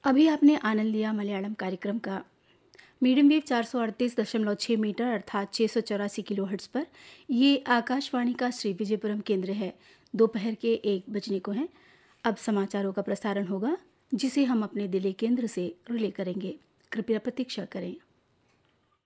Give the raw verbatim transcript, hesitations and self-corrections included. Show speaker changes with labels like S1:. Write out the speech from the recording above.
S1: अभी आपने आनंद लिया मलयालम कार्यक्रम का। मीडियम वेव चार सौ अड़तीस दशमलव छः मीटर अर्थात छः सौ चौरासी किलो हर्ट्स पर ये आकाशवाणी का श्री विजयपुरम केंद्र है। दोपहर के एक बजने को हैं। अब समाचारों का प्रसारण होगा जिसे हम अपने दिल्ली केंद्र से रिले करेंगे। कृपया प्रतीक्षा करें।